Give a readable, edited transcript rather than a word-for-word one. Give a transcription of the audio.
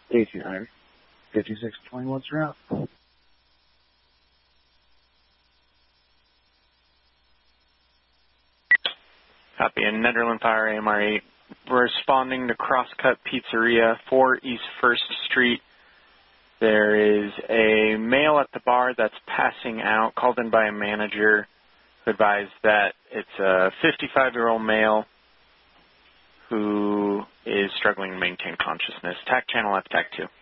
1800. 5620, what's your route? Copy. In Nederland Fire AMR 8, responding to Crosscut Pizzeria, 4 East 1st Street. There is a male at the bar that's passing out, called in by a manager who advised that it's a 55-year-old male who is struggling to maintain consciousness. TAC channel F, TAC 2.